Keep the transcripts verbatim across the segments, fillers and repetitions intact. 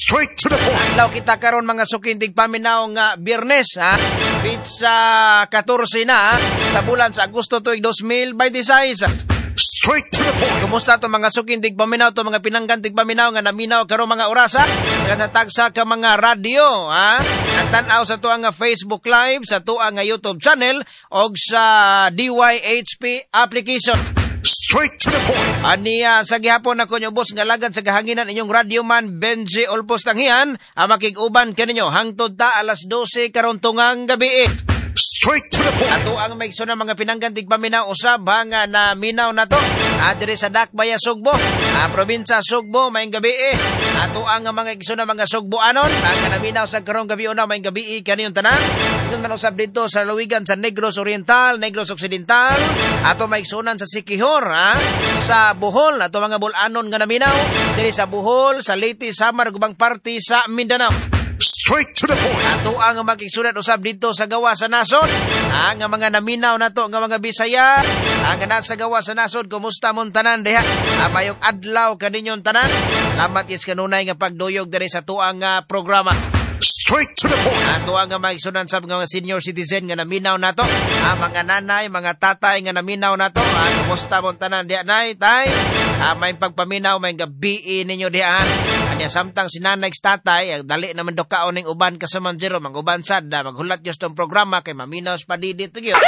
Straight to the point. Adlaw kita karon mga sukindig paminaw nga Biyernes, ha? Pizza fourteen na, ha? Sa bulan sa Agosto tuig two thousand twenty-six. Straight to the point. Kumusta to mga sukindig paminaw to mga pinanggantig paminaw nga naminaw karon mga orasa? Nagatatag sa ka mga radio, ha? Nagtanaw sa tuang nga Facebook Live, sa tuang nga YouTube channel og sa D Y H P application. Straight to the point. Aniya sa gihapon ako nyo boss nga lagad sa kahanginan inyong radio man Benji Olpos Tanghian, ang makig-uban kaninyo hangtod ta alas twelve karon tungang gabi. Straight to the point. Ato ang maigso na mga pinanggantig paminaw usab nga na minaw na to. Adiri sa Dakbaya Sugbo, a probinsya Sugbo maayong gabi. Ato ang mga igso na mga Sugboanon, ang naminaw sa karong gabi una maayong gabi kaniyong tanan. Kung man usab dito sa Luwigan sa Negros Oriental, Negros Occidental, ato maigsunan sa Siquijor, ha? Sa Bohol, ato mga Bulanon nga naminaw diri sa Bohol, sa Leyte, Samar, gubang party sa Mindanao. Straight to the point. Ato ang magigsulat usab dito sa gawa sa nasod. Ang mga naminaw na to, nga mga Bisaya, ang nasa gawa sa nasod, kumusta mong tanan diha? Amayong adlaw kaninyong tanan. Lamat is kanunay nga pagduyog diri sa tuang uh, programa. Straight to the point. Ato ang magigsunan sa mga senior citizen nga naminaw na to. Ang mga nanay, mga tatay nga naminaw na to. Ang kumusta mong tanan diha, nay, tay? Ah, may pagpaminaw, may gabi ninyo diha. Anya samtang sinanay tatay, dali naman do kaon ning uban ka sa manjero, mang uban sad da maghulat gyud tong programa kay maminaw pa didit gyud.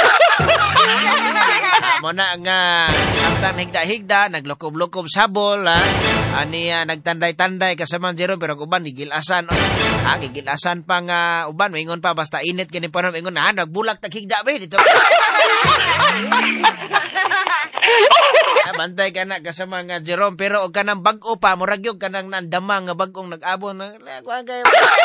Mo na nga samtang higda-higda, naglukob-lukob sabol, ha. Ani uh, nagtanday-tanday ka sa manjero pero uban gigilasan. Oh. Ha, gigilasan pa nga uban, maingon pa basta init kini panon, maingon na nagbulak tag higda ba dito. Bantay ka na kasama nga Jerome, pero og kanang bag-o pa, murag yung kanang nandamang nga bag-ong nag-abon na, kuha kayo.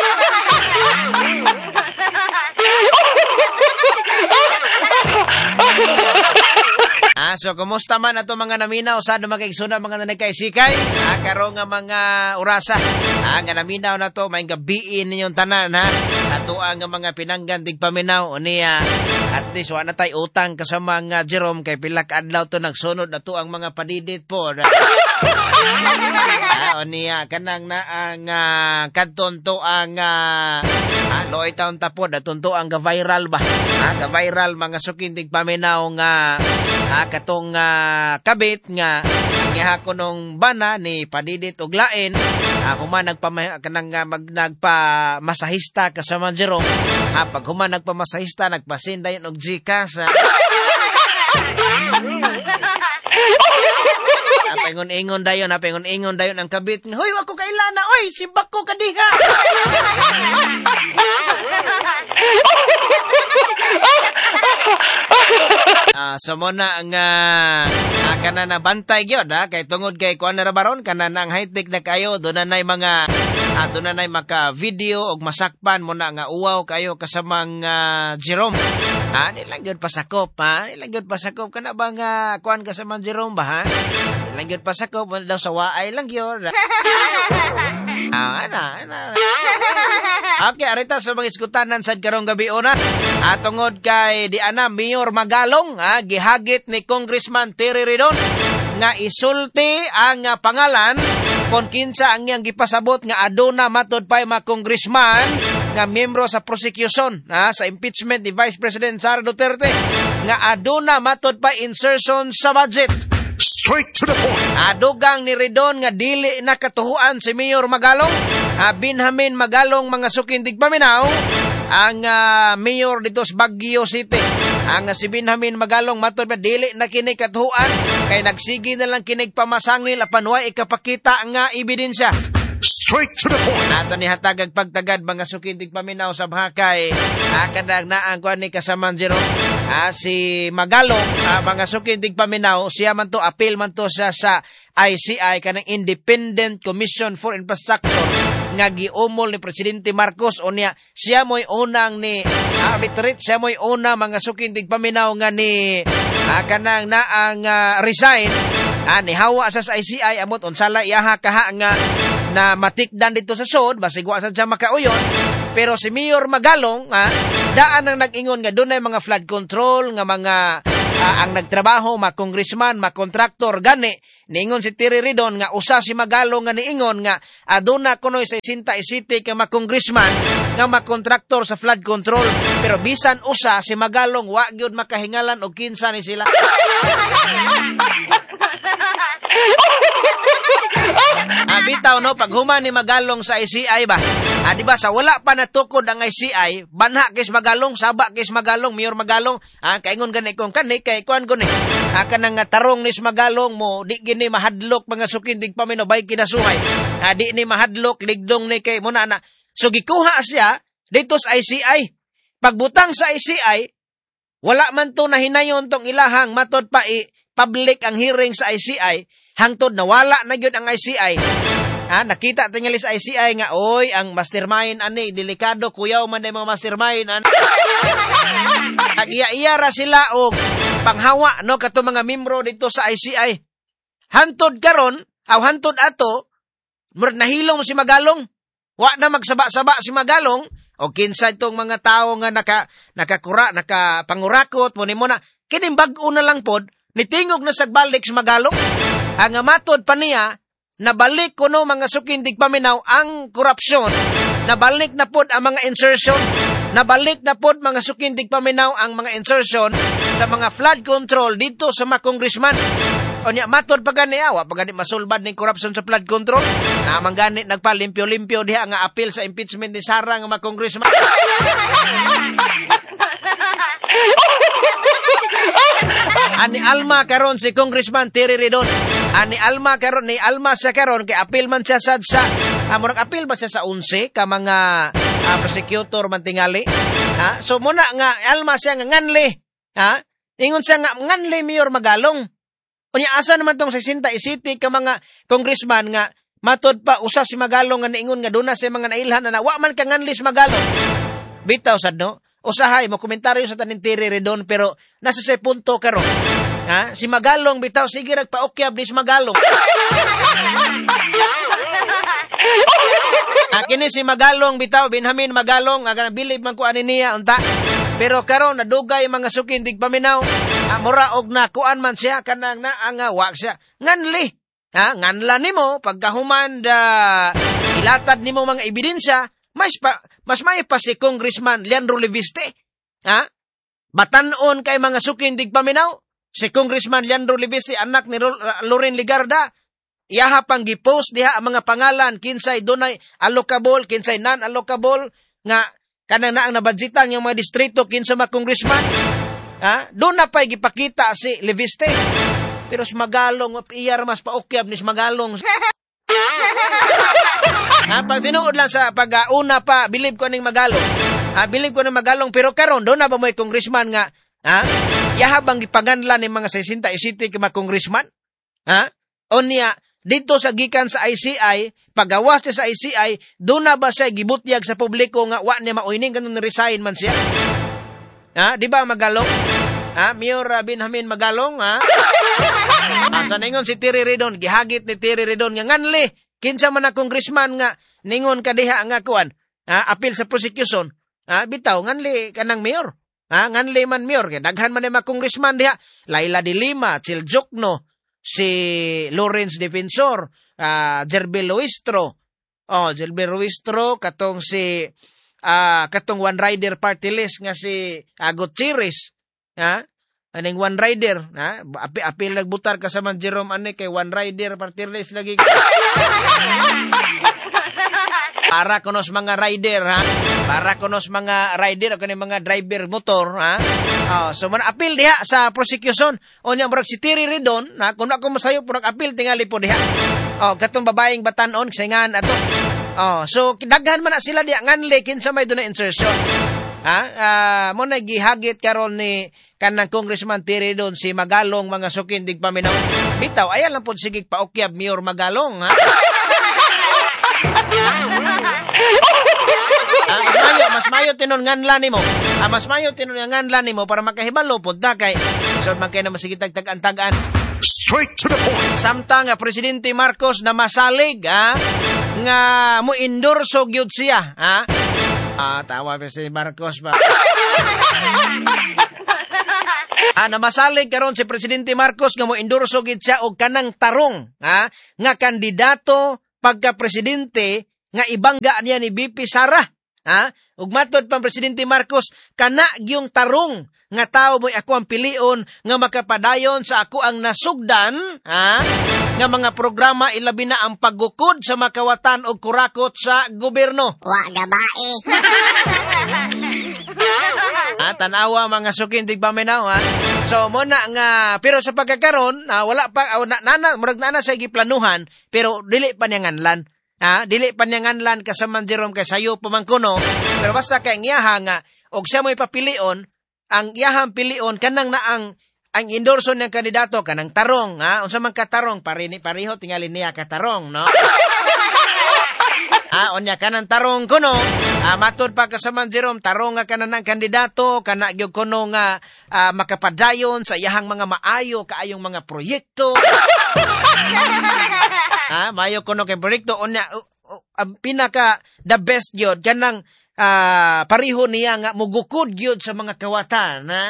Ah, so kumusta man ato mga naminaw sa magkaigsunan mga nanay-kay-sikay? Ah, karo nga mga orasa. Ah, nga naminaw na to, may gabiin ninyong tanan, ha? Ato ang mga pinanggantig paminaw, niya. At least, wala tay utang kasama nga Jerome, kay pilak adlaw to nagsunod na to ang mga padidit po. Ah, o niya, kanang na ang uh, kadton to ang uh, ah, loy taon tapod, aton to ang ga-viral ba? Ah, ga-viral mga sukindig paminaw nga ah, katong uh, kabit nga ngihako nung bana ni padidit og lain. Ah, human nagpa kanang uh, mag nagpa-masahista kasama Jerome. Ah, pag human nagpa-masahista nagpasinday og Gcash. Ah. Apengon-ingon dayon, apengon-ingon dayon ang kabit. Hoy, wako kailana, oy, simbak ko kadiha. Ah, so mo na ang uh, ah, kana na bantay gyud, ha, kay tungod kay kuan na baron kana nang high-tech na kayo, do na nay mga ah, do na nay maka video og masakpan mo na nga uwaw kayo kasamang uh, Jerome. Ah, nilang gyud pasakop, ha, nilang gyud pasakop kana ba nga kuan kasamang Jerome ba, ha? Nilang gyud pasakop daw sa waay lang gyud. Ah, ana, ana. Okay, arita sa mga iskutanan sad karong gabi una. Ah, tungod kay di ana Mayor Magalong, ah, gihagit ni Congressman Terry Ridon nga isulti ang uh, pangalan kon kinsa ang iyang gipasabot nga aduna matud pay mga congressman nga miyembro sa prosecution ah, sa impeachment ni Vice President Sara Duterte nga aduna matud pay insertion sa budget. Straight to the point. Adugang ni Ridon nga dili nakatuhuan si Mayor Magalong, ah, Binhamin Magalong mga sukindig paminaw, ang uh, mayor dito sa Baguio City. Ang uh, si Binhamin Magalong matod na dili na kinig katuhuan kay nagsigi na lang kinig pamasangil apan wa ikapakita nga ebidensya. Straight to the point. Ato ni hatagag pagtagad mga sukindig paminaw sa Bahakay. Ah, kadag na ang kuan ni kasamang Jerome. Ah, si Magalong, ah, mga sukindig paminaw, siya man to appeal man to sa sa I C I kanang Independent Commission for Infrastructure nga giumol ni Presidente Marcos o niya siya mo'y unang ni ah, retreat, siya mo'y una mga sukindig paminaw nga ni ah, kanang na ang uh, resign ah, ni hawa sa I C I amot unsala iyaha kaha nga na matikdan dito sa sod basig wa sa makauyon. Pero si Mayor Magalong ah, daan ang nag-ingon nga dunay mga flood control nga mga ah, ang nagtrabaho mga congressman, mga kontraktor gani Niingon si Terry Ridon nga usa si Magalong nga niingon nga aduna kunoy sa Sinta City ka makongresman nga makontraktor sa flood control. Pero bisan usa si Magalong wa gyud makahingalan og kinsa ni sila. Ah, bitaw no, paghuman ni Magalong sa I C I ba? Ah, di ba sa wala pa natukod ang I C I, banha kis Magalong, saba kis Magalong, Mayor Magalong. Ah, kaingon gani kong kani kay kuan gani. Ah, kanang nga tarong nis Magalong mo, di gini mahadlok mga sukindig paminaw bay kinasuhay. Ah, di ni mahadlok ligdong ni kay muna na. So gikuha siya dito sa I C I. Pagbutang sa I C I, wala man to nahinayon tong ilahang matod pa i public ang hearing sa I C I. Hangtod nawala na gyud ang I C I. Ha, nakita tingali sa I C I nga oy ang mastermind ani delikado kuyaw man day mga mastermind ani. Nagiya-iya ra sila og panghawa no kato mga membro dito sa I C I. Hantod karon, aw hantod ato, murag nahilom si Magalong. Wa na magsaba-saba si Magalong o kinsa itong mga tao nga naka nakakura, nakapangurakot mo ni mo na kining bag-o na lang pod nitingog na sagbalik si Magalong. Ang matod pa niya, nabalik kuno mga sukindig paminaw ang korupsyon, nabalik na pod ang mga insertion, nabalik na pod mga sukindig paminaw ang mga insertion sa mga flood control dito sa mga congressman. O niya, matod pa gani awa, pag gani masulbad ng korupsyon sa flood control, naman gani nagpalimpyo-limpyo diha nga appeal sa impeachment ni Sara nga mga congressman. Ani Alma karon si Congressman Terry Ridon. Ani Alma karon ni Alma sa karon kay appeal man siya sad sa among appeal ba siya sa eleven ka mga uh, prosecutor man tingali. Ha? So muna nga Alma siya nga nganli. Ha? Ingon siya nga nganli Mayor Magalong. Unya asa naman tong sa Sinta City ka mga congressman nga matod pa usa si Magalong nga niingon nga duna sa mga nailhan na wa man ka nganli si Magalong. Bitaw sad no. Usahay mo komentaryo sa tanin Terry Ridon pero nasa sa punto karon. Ha? Si Magalong bitaw sige ragpa-okyab ni si Magalong. Akini si Magalong bitaw Benjamin Magalong aga bilib man ko ani niya unta. Pero karon nadugay mga sukindig paminaw. Mura og na kuan man siya kanang na ang wa siya. Nganli. Ha? Nganla nimo pagkahuman da ilatad nimo mga ebidensya. Mas pa, mas may pa si Congressman Leandro Leviste. Ha? Batanon kay mga sukindig paminaw. Si Congressman Leandro Leviste, anak ni Loren Ligarda. Iyaha pang gipost diha ang mga pangalan. Kinsay dunay allocable, kinsay non-allocable. Nga, kanang na ang nabadjitan yung mga distrito, kinsa mga congressman. Ha? Doon na pa'y gipakita si Leviste. Pero si Magalong, iyar mas paukyab ni si Magalong. Ha, pag tinuod lang sa pag-una pa, bilib ko ning Magalong. Ha, bilib ko ning Magalong, pero karon doon na ba mo'y congressman nga, ha? Yahabang gipaganla ni mga Sinta City ka mga congressman? Ha? O niya, dito sa gikan sa I C I, pagawas niya sa I C I, doon na ba siya gibutyag sa publiko nga, wa niya mauining, ganun resign man siya? Ha? Di ba Magalong? Ha? Mayor uh, Benjamin Magalong, ha? Asa ningon si Terry Ridon, gihagit ni Terry Ridon nga nganli, kinsa man na congressman nga ningon ka diha nga kuan, ha, appeal sa prosecution. Ha, bitaw nganli kanang mayor. Ha, nganli man mayor kay daghan man mga congressman diha. Laila de Lima, Chil Jokno, si Lawrence Defensor, uh, Jerbil Luistro. Oh, Jerbil Luistro katong si uh, katong One Rider Party List nga si Agot Chiris. Ha? Aning One Rider, ha? Api apil nagbutar ka sa man Jerome ani kay One Rider Party List lagi. Para kunos mga rider, ha? Para kunos mga rider o kani mga driver motor, ha? Oh, so man apil diha sa prosecution. O nya murag si Terry Ridon, ha? Kung ako masayo purag apil tingali po diha. Oh, katong babaeng batanon kasingan ato. Oh, so daghan man na sila diha nganli kinsa may dunay insertion. Ha? Uh, mo na gihagit karon ni kanang Congressman Terry Ridon si Magalong mga sukindig paminaw. Bitaw ayan lang po sige paukyab Mayor Magalong, ha? Ah, mas mayo, mas mayo tinon nganla nimo. Ah, mas mayo tinon nganla nimo para makahibalo pud ta kay isod man kay na masigitag tag-antagan. Straight to the point. Samtang nga Presidente Marcos na masalig, ha? Nga mo endorso gyud siya, ha? Ah, tawa pa si Marcos ba? Ah, namasalig karon si Presidente Marcos nga mo endorso gid siya og kanang tarong, ha, nga kandidato pagka presidente nga ibangga niya ni B P Sara. Ha? Ug matod pang Presidente Marcos, kana gyung tarong nga tao mo'y ako ang pilion nga makapadayon sa ako ang nasugdan, ha? Nga mga programa ilabi na ang paggukod sa makawatan o kurakot sa gobyerno. Wa gabae. Ah, tanawa mga sukin tigpaminaw, ha? So, mo na nga, pero sa pagkakaroon, ah, wala pa, ah, na, nana, murag nana sa giplanuhan, pero dili pa niya nganlan. Ha, dili pa niya nganlan kasaman Jerome kay sayo pamangkuno, pero basta kay iyaha nga og siya mo'y papilion, ang iyahang pilion kanang na ang ang endorso niyang kandidato kanang tarong, ha, unsa man ka tarong parini pareho tingali niya ka tarong, no? Ah, onya kanang tarong kuno, ah, matod pa kasaman Jerome tarong nga kanang kandidato kana gyud kuno nga ah, makapadayon sa iyahang mga maayo kaayong mga proyekto. Ah, mayo kuno kay proyekto onya uh, uh, uh, pinaka the best gyud kanang uh, pareho niya nga mugukod gyud sa mga kawatan, ha?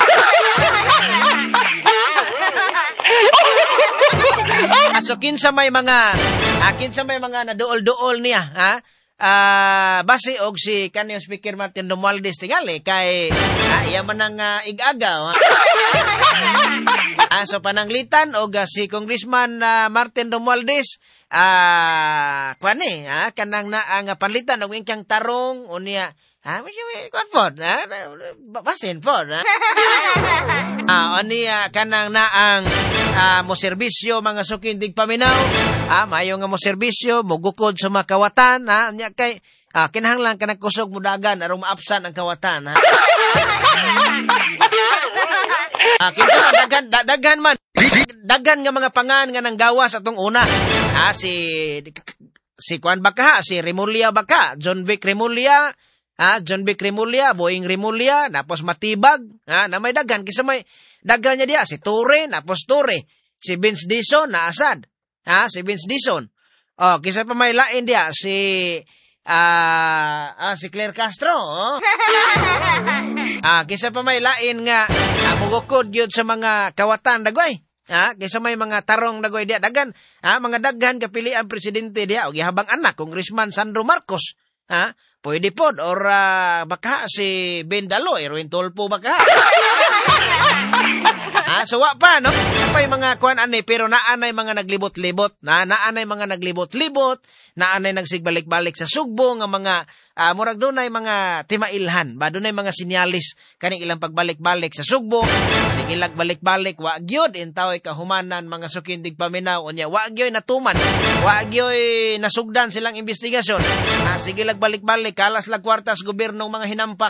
Aso kinsa may mga akin sa may mga naduol-duol niya, ha? Ah, uh, base og si kaniyang Speaker Martin Romualdez tingali kay uh, iya man ang uh, igagaw, ha? Ah, so pananglitan og uh, si Congressman uh, Martin Romualdez ah uh, kwani, ha, kanang na ang uh, panlitan og ingkang tarong unya. Ah, medyo kon pod, ha? Basin pod, ha? Ah, unya kanang na ang uh, mo serbisyo mga sukin digpaminaw. Ah, mayo nga mo serbisyo, mo gukod sa mga kawatan, ha? Unya kay ah, kinahanglan kanang kusog mudagan aron maapsan ang kawatan, ha? Ah, kinsa man daghan da, daghan man daghan nga mga pangan nga nang gawas atong una. Ah, si si Juan Baka, si Remulla Baka, John Vic Remulla, ah, John Vic Remulla, Boying Remulla, napos Matibag, ah, na may daghan kisa may daghan niya dia si Ture, napos Ture, si Vince Dizon na asad. Ah, si Vince Dizon. Oh, kisa pa may lain dia si Ah, uh, ah, si Claire Castro, oh. Ah, kisa pa may lain nga ah, mugukod yun sa mga kawatan dagway. Ah, kisa may mga tarong dagway dia dagan. Ah, mga daghan kapilian presidente dia og gihabang anak Congressman Sandro Marcos. Ah, pwede pod or uh, baka si Ben Daloy, Erwin Tolpo baka. Ah, so wa pa, no? Apay mga kuan ani pero naanay mga naglibot-libot, na naanay mga naglibot-libot, naanay nagsigbalik-balik sa Sugbo nga mga uh, murag dunay mga timailhan, ba dunay mga sinyalis kaning ilang pagbalik-balik sa Sugbo. Sige lag balik-balik wa gyud intaw kahumanan mga sukindig paminaw unya wa gyud natuman, wa gyud nasugdan silang investigasyon. Ah, sige lag balik-balik kalas lag kwartas gobyernong mga hinampak.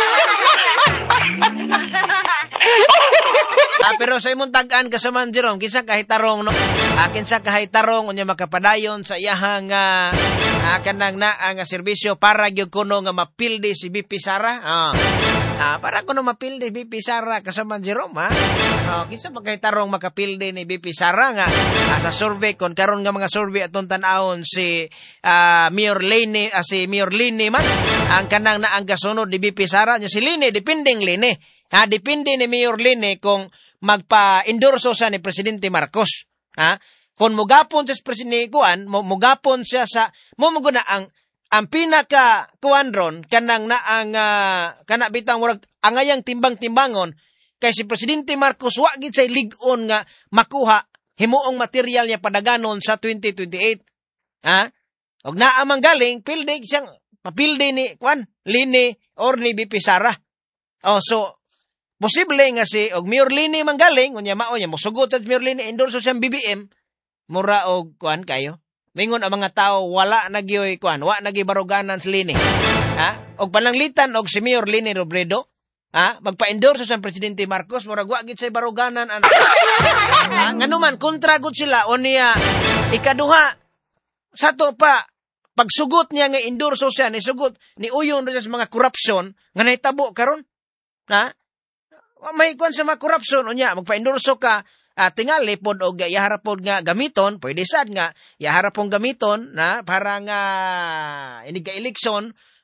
Ah, pero sa imong tag-an kasaman Jerome, kinsa kahit tarong, no? Ah, kinsa kahit tarong unya makapadayon sa iyahang uh, ah, kanang na ang uh, serbisyo para gyud kuno nga mapildi si B P Sara. Ah, ah para kuno mapildi B P Sara kasaman Jerome, ha? Ah, kinsa pa kahit tarong makapildi ni B P Sara nga ah, sa survey kon karon nga mga survey aton tan-awon si uh, Mayor Lene, uh, si Mayor Lene man ang kanang na ang gasunod ni B P Sara nya si Lene depending Lene. Ha, depende ni Mayor Lene kung magpa-endorso siya ni Presidente Marcos. Ha? Kung mugapon siya sa Presidente Kuan, mugapon siya sa, mumuguna ang, ang pinaka kuan ron, kanang na ang, uh, kana bitang murag, angayang timbang-timbangon, kay si Presidente Marcos, wagid say ligon nga makuha, himuong material niya padaganon sa twenty twenty-eight. Ha? Og naamang galing, pildig siyang, papildi ni, kuan, Lini, or ni B P Sara. Oh, so, posible nga si og Mayor Lini manggaling unya mao nya mosugot at Mayor Lini endorso siyang B B M mura og kuan kayo mingon ang mga tao wala nagyoy kuan wa nagibaruganan si Lini, ha, og pananglitan og si Mayor Lini Robredo, ha, magpa-endorso sa Presidente Marcos mura wa gid say baruganan an, ha, nganuman kontra gud sila unya ikaduha sa to pa pagsugot niya nga endorso siya ni sugot ni uyon sa mga korupsyon nga nahitabo karon, ha. May kwan sa mga korupsyon, unya, magpa-endorso ka, uh, tingali pod o yaharapod nga gamiton, pwede sad nga, yaharapong gamiton, na, para nga, inig ka eleksyon,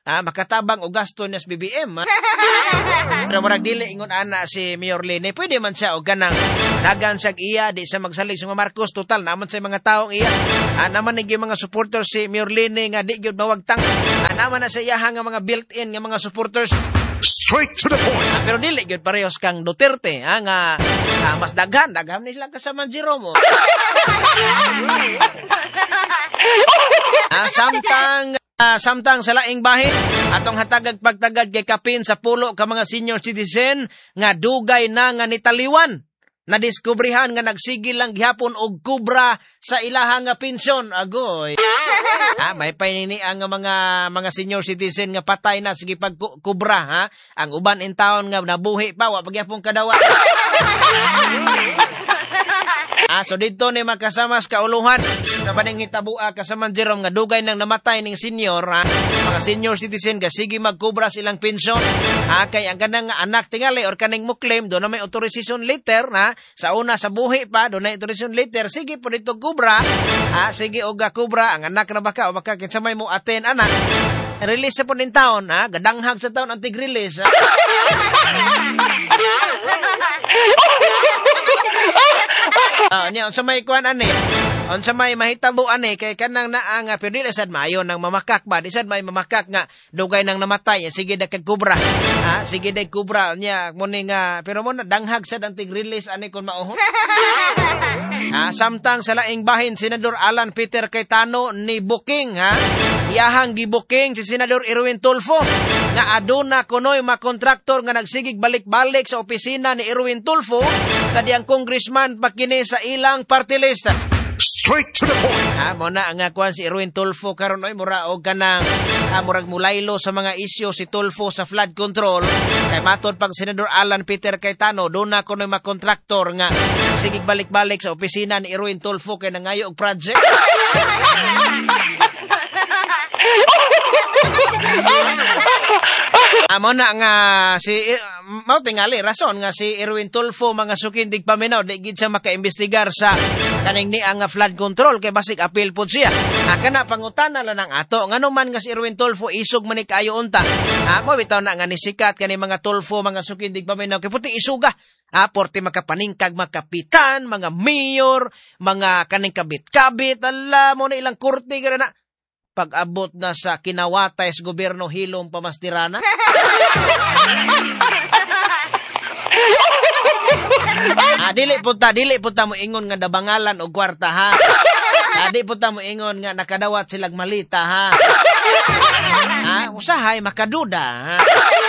Ah, makatabang o gasto niya sa B B M. Ah. Pero murag dili ingon ana si Mayor Lene, pwede man siya og ganang dagan siya iya di sa magsalig sa mga Marcos, total naman sa mga taong iya. Ah, naman nig mga supporters si Mayor Lene nga di gyud mawagtang. Ah, naman na sa iya nga mga built-in nga mga supporters. Straight to the point. Ah, pero dili gyud parehas kang Duterte, ah, nga ah, mas daghan, daghan ni sila kasama Jerome. Ah, samtang Uh, samtang sa laing bahin, atong hatagag pagtagad kay kapin sa pulo ka mga senior citizen nga dugay na nga nitaliwan. Nadiskubrihan nga nagsigil lang gihapon og kubra sa ilaha nga pensyon. Agoy. Ha, may painini ang mga mga senior citizen nga patay na sige pagkubra, ha. Ang uban in town nga nabuhi pa wa pagyapon kadawa. Ah, so dito ni makasamas kauluhan sa baning hitabua kasama Jerome nga dugay nang namatay ning senior, ha? Mga senior citizen nga sige magkubra silang pensyon, ha? Kay ang kanang anak tingali or kaning mo claim do na may authorization letter, ha? Sa una sa buhi pa do na authorization letter, sige po dito kubra, ha? Sige og kubra ang anak na baka o baka kinsa may mo attend anak. Release sa po ning taon, ha? Gadanghag sa taon ang tig-release, ha? Ah, niya unsa may kuan ani? Unsa may mahitabo ani kay kanang naa nga pero dili sad maayo nang mamakak ba? Di sad may mamakak nga dugay nang namatay. Sige da kag kubra. Ha, sige da kubra niya mo ni nga pero mo na danghag sad ang tig-release ani kun mao. Ah, samtang sa laing bahin Senador Alan Peter Cayetano ni booking, ha. Iyahang gibuking si Senador Erwin Tulfo nga aduna kunoy mga kontraktor nga nagsigig balik-balik sa opisina ni Erwin Tulfo sa diyang congressman pakini sa ilang party list. Straight to the point. Ah, mo na ang kuan si Erwin Tulfo karon oy mura og kanang ah, murag mulaylo sa mga isyu si Tulfo sa flood control. Kay matod pag Senador Alan Peter Cayetano do na kunoy mga kontraktor nga sigig balik-balik sa opisina ni Erwin Tulfo kay nangayo og project. Amo na nga si uh, mao tingali rason nga si Erwin Tulfo mga sukindig paminaw di gid siya makaimbestigar sa kaning ni ang flood control kay basig appeal pud siya. Ah, kana pangutana lang nang ato ngano man nga si Erwin Tulfo isog man ni kaayo unta. Ah, mo bitaw na nga ni sikat kani mga Tulfo mga sukindig paminaw kay puti isuga. Ah, porte makapaningkag makapitan, mga mayor, mga kaning kabit-kabit, ala mo na ilang kurte gana na. Pag-abot na sa kinawatay sa gobyerno hilom pamastirana. Ah, dili punta, dili punta mo ingon nga dabangalan o kwarta, ha. Ah, di punta mo ingon nga nakadawat silag malita, ha. Ah, usahay makaduda, ha.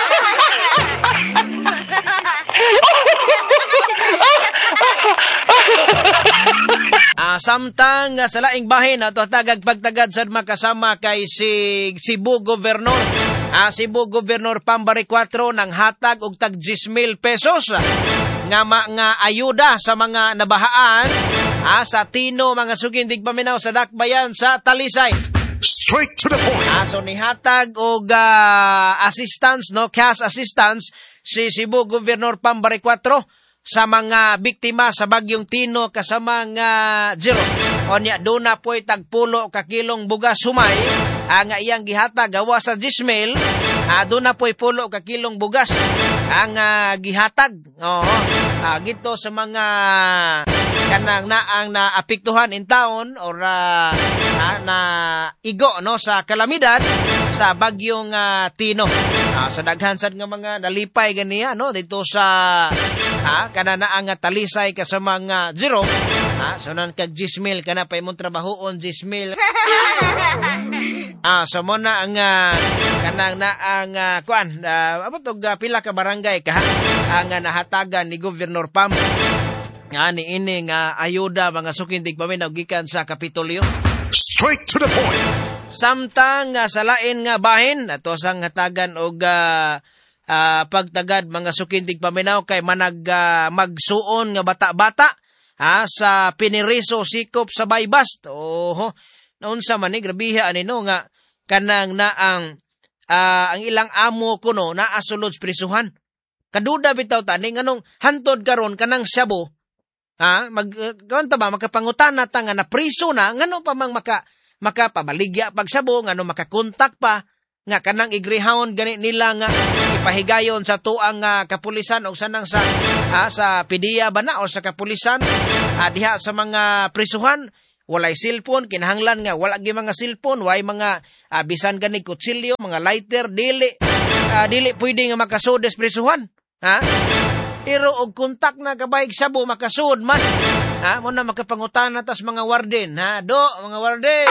Ah, samtang uh, sa laing bahin ato tagag pagtagad sad makasama kay si Cebu Governor. Ah, Cebu Governor Pambari four nang hatag og tag ten mil pesos nga ma, nga ayuda sa mga nabahaan ah, sa Tino mga sugindig paminaw sa dakbayan sa Talisay. Straight to the point. Ah, so nihatag og uh, assistance, no, cash assistance si Cebu Governor Pambari four sa mga biktima sa bagyong Tino kasama nga zero. O niya, doon na po'y tagpulo ka kilong bugas humay, ang uh, iyang gihatag gawa sa ten mil, uh, doon na po'y pulo ka kilong bugas ang uh, gihatag. Oo, uh, gito sa mga kanang na ang naapektuhan in town or uh, uh, na igo no sa kalamidad sa bagyong uh, Tino. Uh, sa daghansad nga mga nalipay ganiya no dito sa ha kana na ang Talisay kasama nga zero. Ha so nan kag ten mil kana pa imong trabahoon ten mil. Ah so mo na ang uh, kanang na ang uh, kuan uh, abot og uh, pila ka barangay ka ang uh, nahatagan ni Governor Pam. Nga ni ini nga ayuda mga sukindig paminaw gikan sa Kapitolyo. Straight to the point. Samtang uh, sa lain nga bahin ato sang hatagan og uh, uh, pagtagad mga sukindig paminaw kay manag uh, magsuon nga bata-bata ha sa Piniriso Sikop sa Baybast. Oho. Naunsa man ni grabiha ani no nga kanang na ang uh, ang ilang amo kuno naa sulod prisuhan. Kaduda bitaw tani nganong hantod karon kanang Shabu. Ha, mag uh, kanta ba makapangutana ta nga na priso na ngano pa mang maka makapabaligya pag Shabu ngano makakontak pa nga kanang i-greyhound gani nila nga ipahigayon sa tuang uh, kapulisan o sanang sa uh, sa P D E A ba na o sa kapulisan uh, diha sa mga prisuhan. Walay cellphone, kinahanglan nga wala gi mga cellphone, way mga uh, bisan gani kutsilyo, mga lighter, dili uh, dili pwede nga makasud sa prisuhan. Ha? Pero og kontak na kabayig sabo makasud man. Ha, mo na makapangutana tas mga warden, ha? Do, mga warden.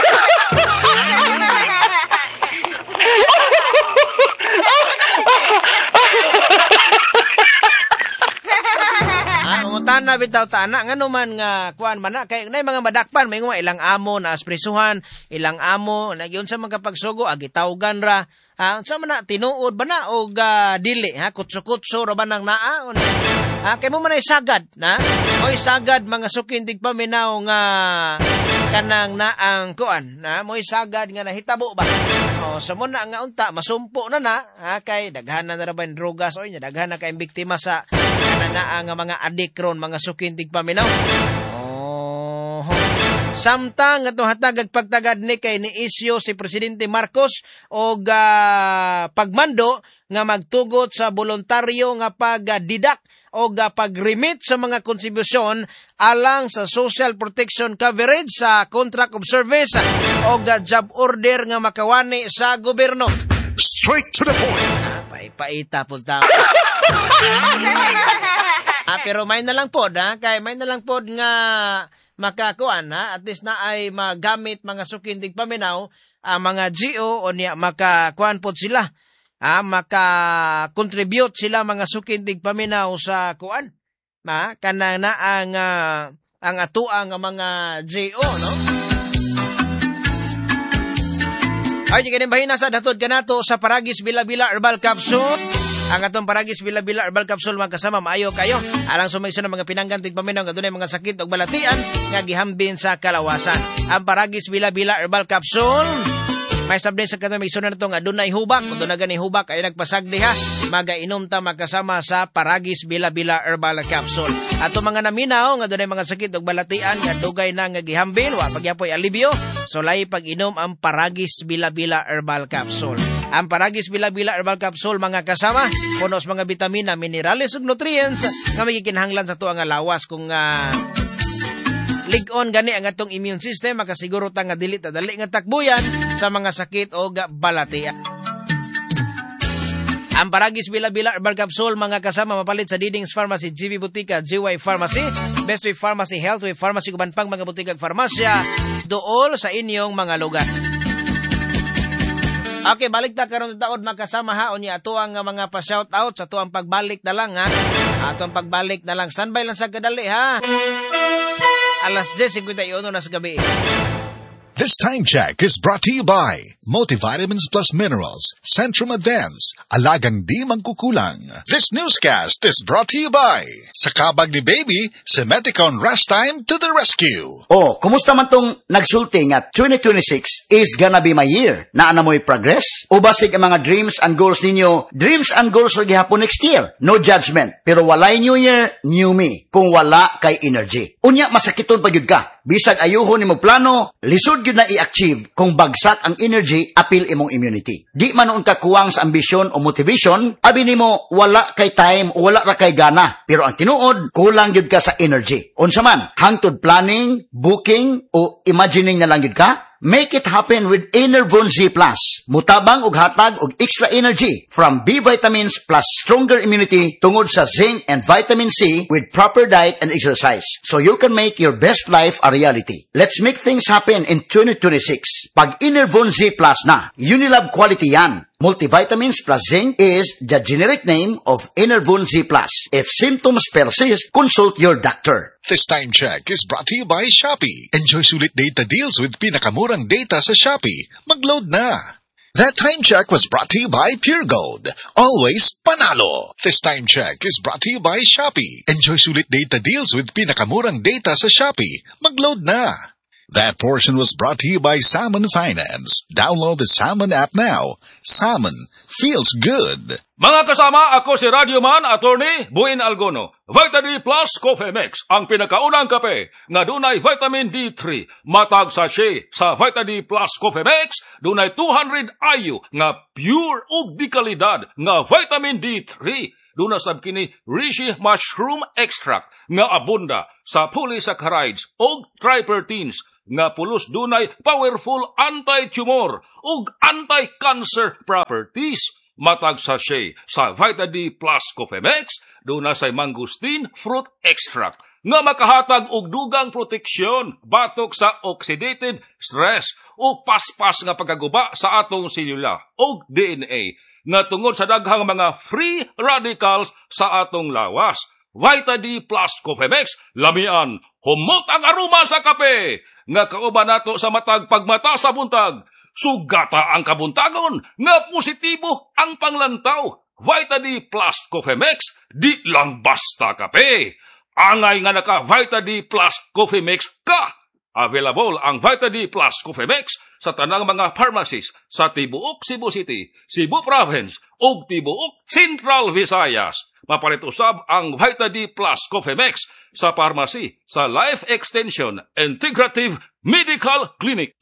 Ah, mangutana bitaw ta ana ngano man nga kuan man na kay nay mga madakpan may nga ilang amo na asprisuhan, ilang amo nagyon sa mga pagsugo agitawgan ra. Ah, unsa man na tinuod ba na og uh, dili ha kutso-kutso ra ba nang naa? Ah, kay mo man ay sagad, na? Mo'y sagad mga sukin tigpaminaw nga kanang naang kuan, na mo'y sagad nga nahitabo ba. Oh, sa mo na nga unta masumpo na na, ha, kay daghan na ra ba drogas o nya daghan na kay biktima sa kananaa nga mga adik ron mga sukin tigpaminaw. Oh. Samtang ato hatagag pagtagad ni kay ni isyo si Presidente Marcos og uh, pagmando nga magtugot sa voluntaryo nga pagdidak o uh, pag-remit sa mga kontribusyon alang sa social protection coverage sa contract of service o uh, job order nga makawani sa gobyerno. Straight to the point. Ah, paipaita po ta. Ah, pero may na lang po, ha? Kay may na lang po nga makakuan, ha? At least na ay magamit mga sukindig paminaw, ah, mga G O o niya makakuan po sila. Ah, maka-contribute sila mga sukindig paminaw sa kuan. Ha? Kanang na ang, uh, ang atuang mga G O, no? Ay, di kanin bahina sa datod kanato sa Paragis Bila-Bila Herbal Capsule. Ang atong Paragis Bila-Bila Herbal Capsule mga kasama, maayo kayo. Alang sumayso ng mga pinanggan tigpaminaw nga dunay mga sakit o balatian nga gihambin sa kalawasan. Ang Paragis Bila-Bila Herbal Capsule, may sabde sa katong may sunan na ito nga dunay hubak. Kung doon na gani hubak ay nagpasagdi ha. Magainom ta magkasama sa Paragis Bila-Bila Herbal Capsule. Ato mga naminaw nga dunay mga sakit o balatian nga dugay na nga gihambin. Wa pagyapoy alibyo. So lay pag-inom ang Paragis Bila-Bila Herbal Capsule. Ang Paragis Bila-Bila Herbal Capsule mga kasama, punos mga vitamina, minerales ug nutrients nga magikinahanglan sa tuang lawas kung uh, lig-on gani ang atong immune system, makasiguro ta nga dili ta dali nga takbuyan sa mga sakit o balatian. Ang Paragis Bila-Bila Herbal Capsule mga kasama mapalit sa Diding's Pharmacy, G B Butika, G Y Pharmacy, Best Way Pharmacy, Health Way Pharmacy, kuban pang mga butika ug farmasya dool sa inyong mga lugar. Okay, balik ta karon sa taod makasama ha unya ato ang mga pa-shout out sa ato ang pagbalik na lang ha. Ato ang pagbalik na lang. Standby lang sa kadali ha. Alas ten fifty-one na sa gabi. This time check is brought to you by Multivitamins Plus Minerals, Centrum Advance, Alagang Di Magkukulang. This newscast is brought to you by Sakabag ni Baby, Semeticon Rush Time to the Rescue. Oh, kumusta man tong nagsulti nga twenty twenty-six is gonna be my year? Naana mo'y progress? O basig ang mga dreams and goals ninyo, dreams and goals for gihapon next year? No judgment. Pero walay new year, new me. Kung wala kay energy. Unya, masakiton pa yun ka. Bisag ayuhon ni mo plano, lisod yun na i-achieve kung bagsak ang energy, apil imong immunity. Di man noon ka kuwang sa ambisyon o motivation, abi nimo wala kay time o wala ra kay gana. Pero ang tinuod, kulang yun ka sa energy. Unsa man, hangtod planning, booking, o imagining na lang yun ka, make it happen with Enervon Z Plus. Mutabang og hatag og extra energy from B vitamins plus stronger immunity tungod sa zinc and vitamin C with proper diet and exercise. So you can make your best life a reality. Let's make things happen in twenty twenty-six. Pag Enervon Z Plus na, Unilab quality yan. Multivitamins plus zinc is the generic name of Enervon Z Plus. If symptoms persist, consult your doctor. This time check is brought to you by Shopee. Enjoy sulit data deals with pinakamurang data sa Shopee. Mag-load na. That time check was brought to you by Pure Gold. Always panalo. This time check is brought to you by Shopee. Enjoy sulit data deals with pinakamurang data sa Shopee. Mag-load na. That portion was brought to you by Salmon Finance. Download the Salmon app now. Salmon feels good. Mga kasama, ako si Radioman Attorney Buin Algono. Vita D Plus Coffee Mix, ang pinakaunang kape nga dunay vitamin D three. Matag sachet sa Vita D Plus Coffee Mix, dunay two hundred I U nga pure ug di kalidad nga vitamin D three. Duna sab kini reishi mushroom extract nga abunda sa polysaccharides ug tripertines nga pulos dunay powerful anti-tumor ug anti-cancer properties. Matag sachet sa Vita D Plus Coffee Mix, duna say mangosteen fruit extract nga makahatag og dugang proteksyon batok sa oxidative stress o paspas nga pagkaguba sa atong selula og D N A nga tungod sa daghang mga free radicals sa atong lawas. Vita D Plus Coffee Mix, lamian, humot ang aroma sa kape nga kauban nato sa matag pagmata sa buntag. Sugata ang kabuntagon nga positibo ang panglantaw. Vita D Plus Coffee Mix, di lang basta kape. Angay nga naka Vita D Plus Coffee Mix ka. Available ang Vita D Plus Coffee Mix sa tanang mga pharmacies sa tibuok Cebu City, Cebu Province ug tibuok Central Visayas. Mapalit usab ang Vita D Plus Coffee Mix sa pharmacy sa Life Extension Integrative Medical Clinic.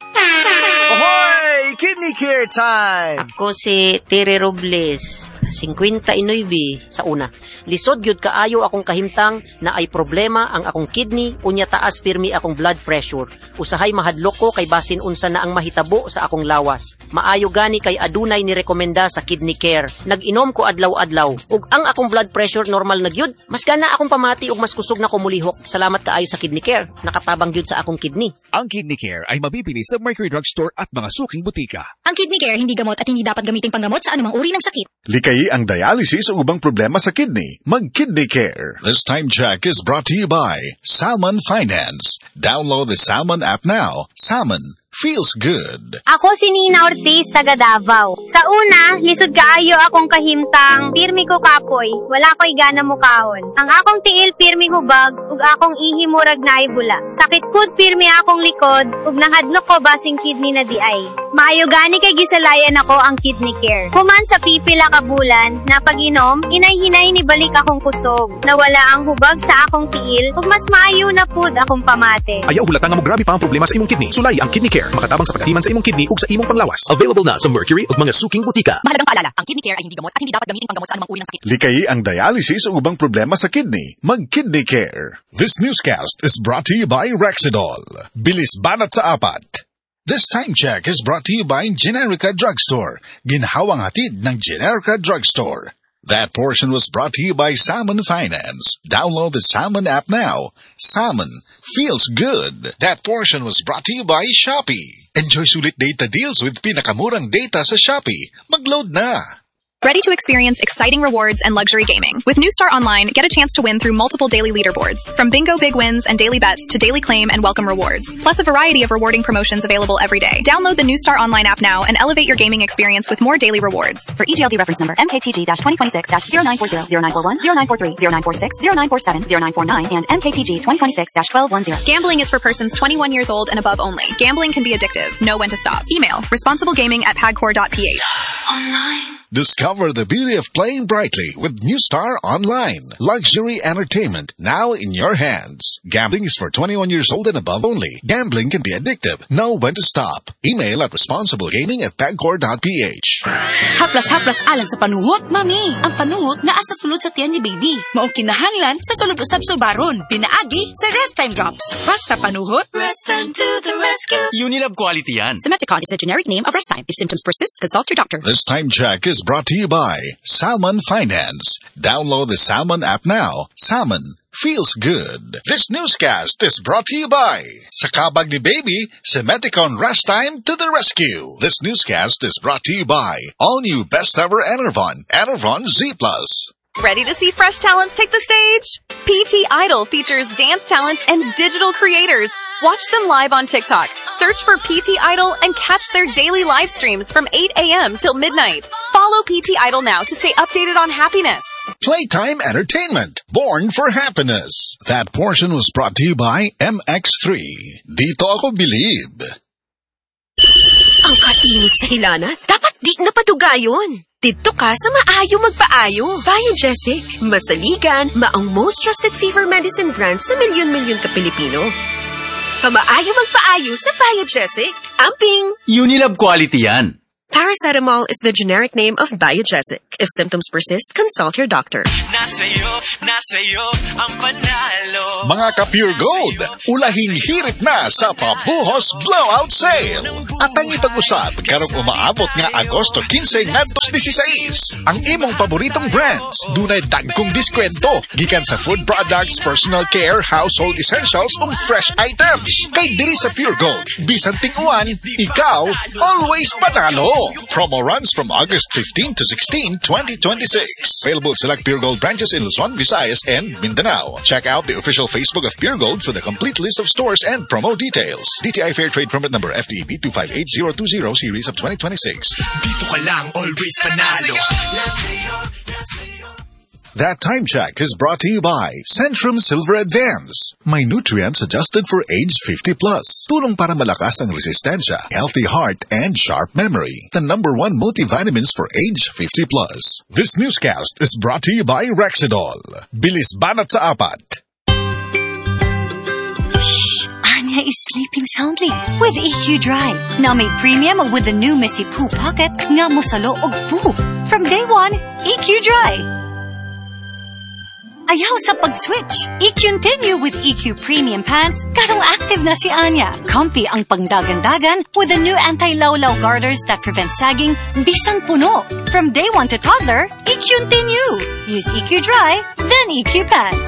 Ahoy! Kidney Care time! Ako si Tere Robles, fifty-nine sa una. Lisod gyud kaayo akong kahimtang na ay problema ang akong kidney unya taas pirmi akong blood pressure. Usahay mahadlok ko kay basin unsa na ang mahitabo sa akong lawas. Maayo gani kay adunay ni rekomenda sa Kidney Care. Nag-inom ko adlaw-adlaw ug ang akong blood pressure normal na gyud. Mas gana akong pamati ug mas kusog na ko mulihok. Salamat kaayo sa Kidney Care. Nakatabang gyud sa akong kidney. Ang Kidney Care ay mabibili sa Mercury Drugstore at mga suking butika. Ang Kidney Care hindi gamot at hindi dapat gamiting panggamot sa anumang uri ng sakit. Likay ang dialysis o ubang problema sa kidney. Mag-Kidney Care. This time check is brought to you by Salmon Finance. Download the Salmon app now. Salmon feels good. Ako si Nina Ortiz, taga Davao. Sa una, lisod kaayo akong kahimtang, pirmi ko kapoy, wala ko'y gana mukahon. Ang akong tiil pirmi hubag, ug akong ihi murag na bula. Sakit kud pirmi akong likod, ug nahadlok ko basing kidney na di ay. Maayo gani kay gisalayan ako ang Kidney Care. Human sa pipila ka bulan, na pag-inom, inay-hinay ni balik akong kusog. Nawala ang hubag sa akong tiil, ug mas maayo na pud akong pamate. Ayaw hulatan nga mo grabe pa ang problema sa imong kidney. Sulay ang Kidney Care. Makatabang sa pagkatiman sa imong kidney ug sa imong panglawas. Available na sa Mercury ug mga suking butika. Mahalagang paalala, ang Kidney Care ay hindi gamot at hindi dapat gamitin panggamot sa anumang uri ng sakit. Likay ang dialysis o ubang problema sa kidney. Mag-Kidney Care. This newscast is brought to you by Rexidol. Bilis banat sa apat. This time check is brought to you by Generica Drugstore. Ginhawang hatid ng Generica Drugstore. That portion was brought to you by Salmon Finance. Download the Salmon app now. Salmon feels good. That portion was brought to you by Shopee. Enjoy sulit data deals with pinakamurang data sa Shopee. Mag-load na! Ready to experience exciting rewards and luxury gaming? With New Star Online, get a chance to win through multiple daily leaderboards, from bingo big wins and daily bets to daily claim and welcome rewards, plus a variety of rewarding promotions available every day. Download the New Star Online app now and elevate your gaming experience with more daily rewards. For E G L D reference number M K T G twenty twenty-six zero nine four zero, zero nine four one, zero nine four three, zero nine four six, zero nine four seven, zero nine four nine, and M K T G twenty twenty-six twelve ten. Gambling is for persons twenty-one years old and above only. Gambling can be addictive. Know when to stop. Email responsiblegaming at pagcor dot p h. Online. Discover the beauty of playing brightly with New Star Online. Luxury entertainment now in your hands. Gambling is for twenty-one years old and above only. Gambling can be addictive. Know when to stop. Email at responsiblegaming at pagcor dot p h. Haplas-haplas alang sa panuhot, mami. Ang panuhot naa sa sulod sa tiyan ni baby. Maong kinahanglan sa sulod usab subaron. Pinaagi sa Rest Time Drops. Basta panuhot. Rest Time to the rescue. Unilab quality yan. Simeticon is a generic name of Rest Time. If symptoms persist, consult your doctor. This time check is brought to you by Salmon Finance. Download the Salmon app now. Salmon feels good. This newscast is brought to you by Sa kabag ni baby, Simeticon Rest Time to the rescue. This newscast is brought to you by all new best ever Enervon, Enervon Z Plus. Ready to see fresh talents take the stage? P T Idol features dance talents and digital creators. Watch them live on TikTok. Search for P T Idol and catch their daily live streams from eight a.m. till midnight. Follow P T Idol now to stay updated on happiness, Playtime Entertainment, born for happiness. That portion was brought to you by M X three. Dito ako believe. Ang kainit sa hilana, dapat di napadugayon. Dito ka sa maayo magpaayo. Biogesic, masaligan, maong most trusted fever medicine brand sa milyon-milyon ka Pilipino. Kamaayo magpaayo sa Biogesic. Amping! Unilab quality yan. Paracetamol is the generic name of Biogesic. If symptoms persist, consult your doctor. Nasayo, nasayo, ang panalo. Mga ka-Pure Gold, ulahin hirit na sa Pabuhos Blowout Sale. At ang ipag-usap, karong umaabot nga Agosto fifteen ngadtos sixteen. Ang imong paboritong brands, dunay dagkong diskwento, gikan sa food products, personal care, household essentials, ug fresh items. Kay diri sa Pure Gold, bisan ting-uwan, ikaw, always panalo. Promo runs from August fifteenth to sixteenth, twenty twenty-six. Available at select Pure Gold branches in Luzon, Visayas, and Mindanao. Check out the official Facebook of Pure Gold for the complete list of stores and promo details. D T I Fair Trade Permit Number F D E B two five eight zero two zero Series of twenty twenty-six. Dito ka lang, always panalo. That time check is brought to you by Centrum Silver Advance. May nutrients adjusted for age fifty plus. Tulong para malakas ang resistensya, healthy heart, and sharp memory. The number one multivitamins for age fifty plus. This newscast is brought to you by Rexidol. Bilis banat sa apat. Shh! Anya is sleeping soundly with E Q Dry. Now made premium with the new Messy Poo Pocket nga musalo og poo. From day one, E Q Dry. Ayaw sa pag-switch. I-continue with E Q Premium Pants. Karong active na si Anya. Comfy ang pangdagan-dagan with the new anti-lawlaw garters that prevent sagging bisan puno. From day one to toddler, I-continue. Use E Q Dry, then E Q Pants.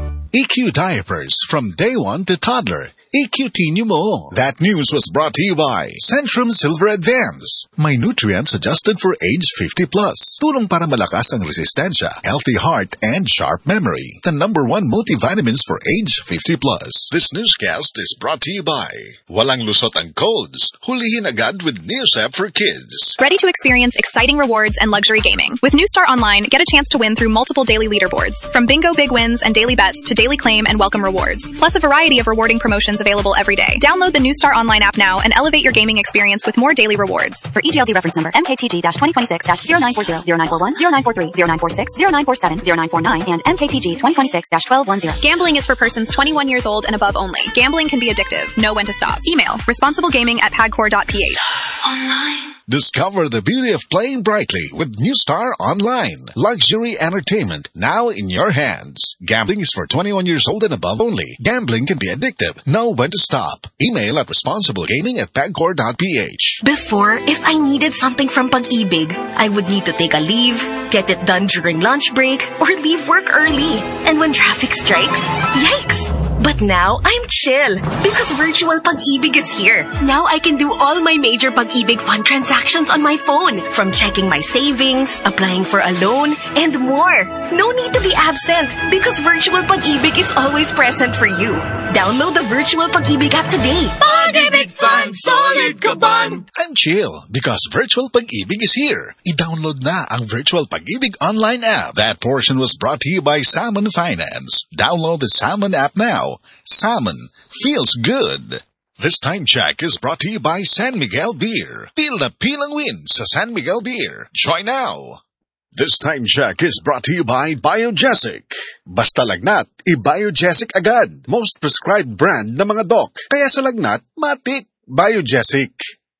E Q Diapers from day one to toddler. E Q T mo. That news was brought to you by Centrum Silver Advance. May nutrients adjusted for age fifty plus. Tulong para malakas ang resistensya, healthy heart, and sharp memory. The number one multivitamins for age fifty plus. This newscast is brought to you by Walang lusot ang colds. Hulihin agad with Neosep for kids. Ready to experience exciting rewards and luxury gaming? With New Star Online, get a chance to win through multiple daily leaderboards. From bingo big wins and daily bets to daily claim and welcome rewards. Plus a variety of rewarding promotions available every day. Download the New Star Online app now and elevate your gaming experience with more daily rewards. For E G L D reference number M K T G twenty twenty-six zero nine four zero, zero nine four one, zero nine four three, zero nine four six, zero nine four seven, zero nine four nine, and M K T G twenty twenty-six twelve ten. Gambling is for persons twenty-one years old and above only. Gambling can be addictive. Know when to stop. Email responsiblegaming at pagcor dot p h. Online. Discover the beauty of playing brightly with New Star Online. Luxury entertainment now in your hands. Gambling is for twenty-one years old and above only. Gambling can be addictive. Know when to stop. Email at responsiblegaming at pagcor dot p h. Before, if I needed something from Pag-ibig, I would need to take a leave, get it done during lunch break, or leave work early. And when traffic strikes, yikes! But now, I'm chill because virtual Pag-ibig is here. Now I can do all my major Pag-ibig fund transactions on my phone. From checking my savings, applying for a loan, and more. No need to be absent because virtual Pag-ibig is always present for you. Download the virtual Pag-ibig app today. Pag-ibig Fund, solid ka ban! I'm chill because virtual Pag-ibig is here. I-download na ang virtual Pag-ibig online app. That portion was brought to you by Salmon Finance. Download the Salmon app now. Salmon feels good. This time check is brought to you by San Miguel Beer. Pil na pilang win sa San Miguel Beer. Try now. This time check is brought to you by Biogesic. Basta lagnat, i-Biogesic agad. Most prescribed brand na mga doc. Kaya sa lagnat, matik. Biogesic.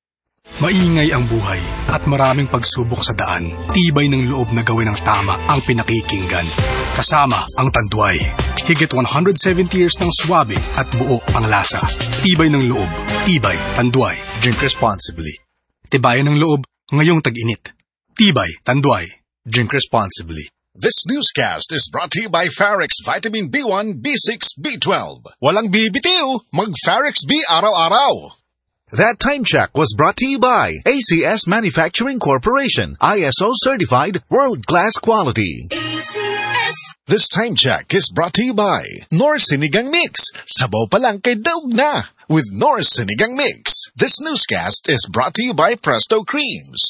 Maingay ang buhay at maraming pagsubok sa daan. Tibay ng loob na gawin ang tama ang pinakikinggan. Kasama ang Tanduay. Higit one hundred seventy years ng swabe at buo ang lasa. Tibay ng loob. Tibay, Tanduay. Drink responsibly. Tibayan ng loob ngayong tag-init. Tibay, Tanduay. Drink responsibly. This newscast is brought to you by Farex Vitamin B one, B six, B twelve. Walang bibitiw, mag-Farex B araw-araw. That time check was brought to you by A C S Manufacturing Corporation, I S O certified, world-class quality. A C S. This time check is brought to you by North Sinigang Mix. Sabaw pa lang kay daog na with North Sinigang Mix. This newscast is brought to you by Presto Creams.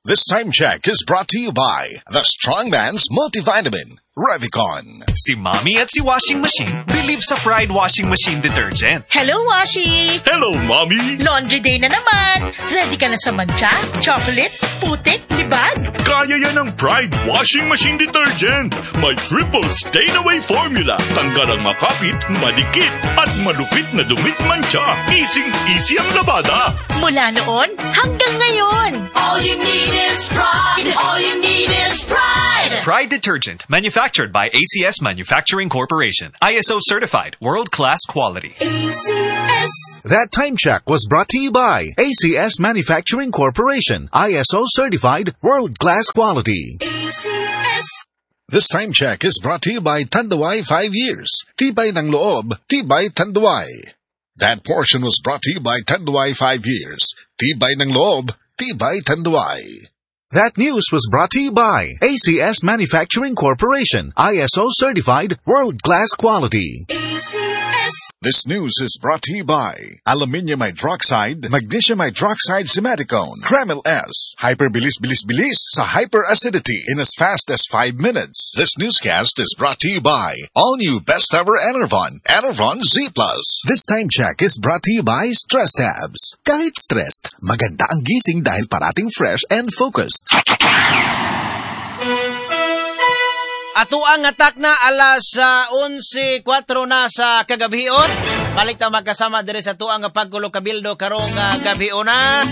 This time check is brought to you by the Strongman's Multivitamin, Revicon. Si Mommy at si Washing Machine believe sa Pride Washing Machine Detergent. Hello, Washi! Hello, Mommy! Laundry day na naman! Ready ka na sa mancha, chocolate, putik, libag? Kaya yan ang Pride Washing Machine Detergent. May triple stain-away formula. Tanggal ang makapit, madikit, at malupit na dumit mancha. Easy-easy ang labada. Mula noon hanggang ngayon. All you need is pride. All you need is pride. Pride Detergent, manufactured by A C S Manufacturing Corporation. I S O certified, world-class quality. A C S. That time check was brought to you by A C S Manufacturing Corporation. I S O certified, world-class quality. A C S. This time check is brought to you by Tanduay five years. Tibay ng loob, Tibay Tanduay. That portion was brought to you by Tanduay five years. Tibay ng loob, Tibay Tanduay. That news was brought to you by A C S Manufacturing Corporation. I S O certified, world-class quality. A C S. This news is brought to you by Aluminium Hydroxide, Magnesium Hydroxide Simaticone, Kremil S, Hyperbilis-bilis-bilis sa hyperacidity in as fast as five minutes. This newscast is brought to you by All New Best Ever Enervon, Enervon Z plus. This time check is brought to you by Stress Tabs. Kahit stressed, maganda ang gising dahil parating fresh and focused. Ato ang atak na alas uh, onse kwatro na sa kagabion. Balik ta magkasama dire sa tuang pagkulo kabildo karong uh, gabion na.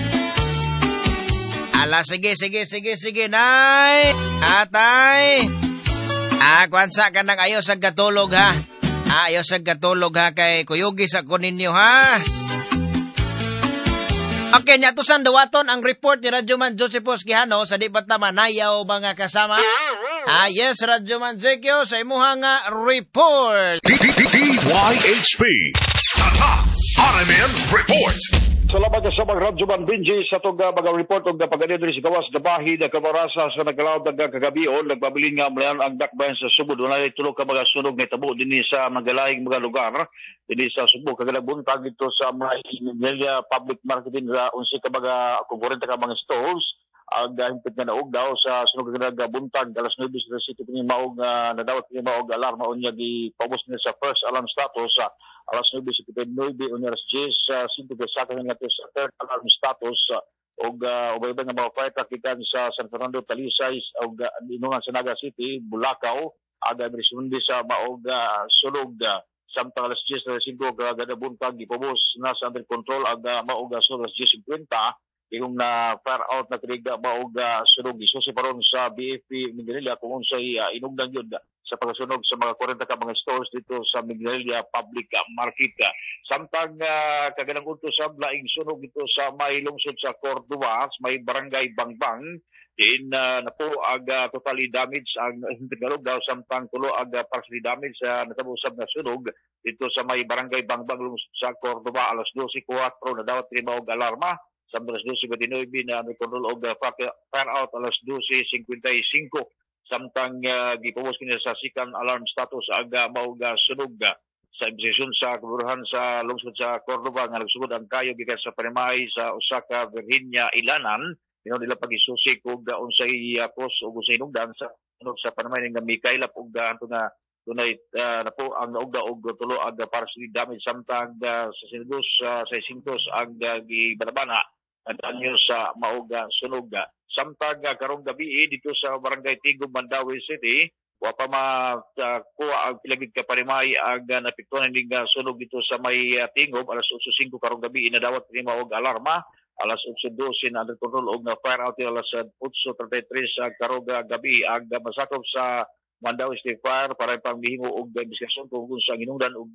Ala sige sige sige sige nay. Atay. Ah kwansa ka nang ayo sa gatulog ha. Ah, ayo sa gatulog ha kay kuyugi sa kuninyo ha. Okay, niya to san dawaton ang report ni Radyoman Josephus Quijano sa di ba't naman nayaw mga kasama? Ah, yes, Radyoman Zekyo sa imuhang report. D Y H P Tatak R M N Report. Salamat sa mga Radyoman Benji sa itong uh, mga report o pag-ganito sa gawas gabahi na kamarasa sa nagkalawad ng kagabion. Nagbabilin nga mulayan ang dakbayan sa Subo. Doon ay tulog ka mga sunog na itabo din sa magalayang mga lugar. Din sa Subo, kagalabuntag ito sa mga Emilia Public Marketing na unsi ka mga kukurenta ka mga stores. Ang uh, himpit nga naog daw sa sunog ka nagabuntag. Alas nueve sa City kini maog uh, nadawat kini maog alarma o niya gipabos niya sa first alarm status sa uh, alas nueve sa nueve o niya alas diyes sa sinto ka sa kanina sa third alarm status uh, og uh, ubay-ubay nga mga fire truck ikan sa San Fernando, Talisay og uh, inungan sa Naga City, Bulacau aga bisundi sa maog uh, sunog uh, samtang alas diyes sa sinto ka gadabuntag gipabos na sa under control aga maog uh, sunog alas diyes fifty yung na fire out na kiniga maog uh, sunog isusi paron sa B F P Miguelia kung unsay uh, inugdan yun uh, sa pagsunog sa mga forty ka mga stores dito sa Miguelia Public uh, Market. Uh, samtang uh, kaganang unto sa laing sunog dito sa may lungsod sa Cordova, may barangay Bangbang, din uh, na po aga totally damage ang hintigalog daw samtang tulo aga partially damage sa uh, natabusab na sunog dito sa may barangay Bangbang lungsod sa Cordova alas twelve kwatro na daw trimaog alarma. Samtang alas twelve fifty-nine na may control of the fire out alas twelve fifty-five. Samtang uh, gipumos kini sa second alarm status aga mauga sunog sa ibsesyon sa kaburuhan sa lungsod sa Cordova nga nagsugod ang kayo gikan sa Panamay sa Osaka, Virginia, Ilanan. Ino nila pag-isusi kung uh, unsay uh, cause o unsay inugdan sa sunog sa Panamay nga Mikaela ug anto na tunay uh, na po ang naugda og tulo aga partially damage samtang uh, sa sinugos uh, sa sintos ang uh, gibanabana at anyo sa mauga sunog. Samtang uh, karong gabi dito sa Barangay Tigom, Mandawi City, wa pa makuha uh, ang pilagid ka Panimay ang uh, napiktuan ng uh, sunog dito sa may uh, Tigom alas eight oh five karong gabi inadawat ni maog alarma alas eight twelve na under control og na fire out alas eight thirty-three sa karong gabi ang uh, masakop sa Mandawi City Fire para pang mihimo og investigasyon kung unsa ang inungdan og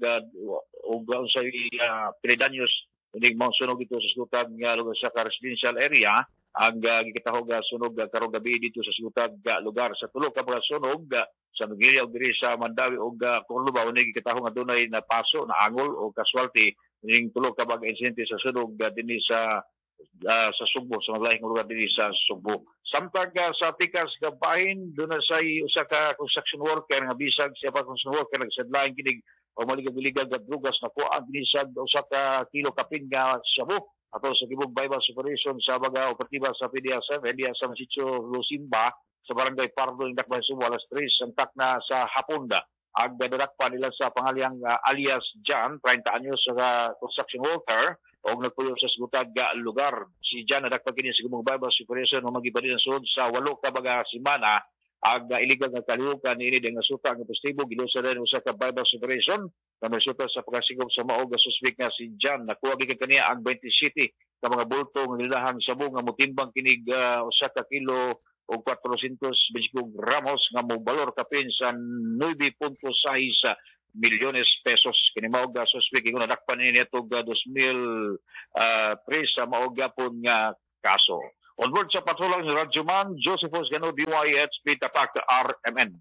og unsa uh, pinidanyos unig mga sunog dito sa sutag nga lugar sa residential area. Ang uh, gikitahog uh, sunog uh, karong gabi dito sa sutag uh, lugar sa tulo ka mga sunog uh, sa Miguelia ug diri sa Mandawi ug uh, Cordova unig gikitahog nga dunay na paso na angol o casualty ning tulo ka mga insidente sa sunog uh, dinhi sa uh, sa Subo sa mga laing lugar dinhi sa Subo. Samtang uh, sa Tikas Gabahin doon sa usa ka construction worker nga bisag siya pa construction worker nagsadlaing kinig o maligag-ligag at drugas na po ang binisag usa ka kilo kapin nga shabu ato sa gibog bypass operation sa baga operatiba sa P D S M, P D S M Sitio Lusimba, sa barangay Pardo, ng Dakbayan Subo, alas tres, santak na sa Haponda. Ag dadakpa nila sa pangalyang uh, alias John, thirty anyos sa uh, construction worker, o nagpuyo sa sugutad nga lugar. Si John nadakpa kini sa gibog bypass operation o magibali ng sud sa walo ka baga simana, ag uh, illegal nga kalihukan ini nga suta nga postibo gilusa rin usa ka bypass operation na resulta sa pagkasigop sa maog nga suspect nga si John. Nakuha gid kaniya ang twenty-seven ka mga bulto nga nilahan sa bunga motimbang kinig uh, usa ka kilo o cuatrocientos veinticinco gramos nga mo balor kapin sa nine point six milyones pesos. Kini mao ga suspect ingon nadakpan ini atog two thousand three sa mao gapon nga kaso. Onward sa patulang ni Radyoman Josephus Gano, D Y H P Tapak R M N.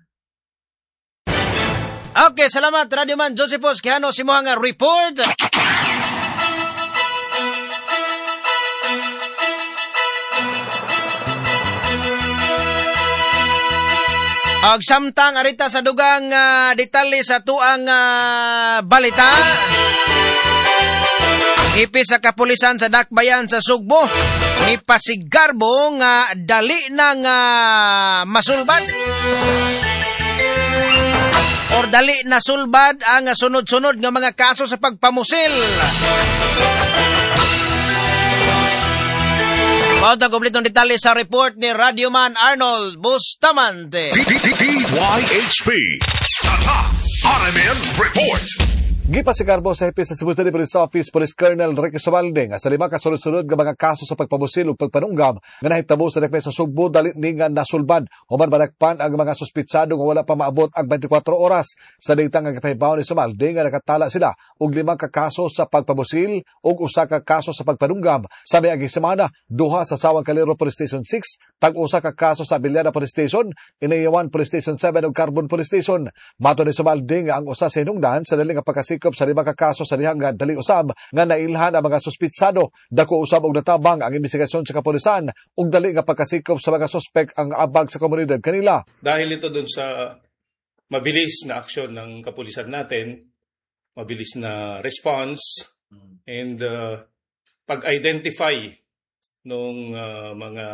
Okay, salamat Radyoman Josephus Gano si mo nga report. Og samtang arita sa dugang uh, detalye sa tuang uh, balita. Ipi sa kapulisan sa Dakbayan sa Sugbo ni pasigarbo nga dali nang uh, masulbad. Or dali na sulbad ang sunod-sunod nga mga kaso sa pagpamusil. Mao ta kompletong detalye sa report ni Radyoman Arnold Bustamante. D Y H P Tatak R M N Report. Gipasigarbo sa Hepis sa Cebu City Police Office Police Colonel Ricky Subalde nga sa lima ka sunod-sunod nga mga kaso sa pagpamusil ug pagpanunggab nga nahitabo sa Dakbayan sa Sugbo dali ni nga nasulbad human badakpan ang mga suspitsado nga wala pa maabot ang twenty-four oras. Sa data nga gipahibaw ni Subalde nga nakatala sila og lima ka kaso sa pagpamusil ug usa ka kaso sa pagpanunggab. Sa miaging semana, duha sa Sawang Calero Police Station six, tag-usa ka kaso sa Bilyana Police Station, Inayawan Police Station seven ug Carbon Police Station. Mato ni Subalde nga ang usa sa hinungdan sa dali nga pagkasi sa lima ka kaso sa dihang nga dali usab nga nailhan ang mga suspitsado. Dako usab og natabang ang investigasyon sa kapulisan ug dali nga pagkasikop sa mga suspek ang abag sa komunidad kanila. Dahil ito dun sa mabilis na aksyon ng kapulisan natin, mabilis na response, and uh, pag-identify ng uh, mga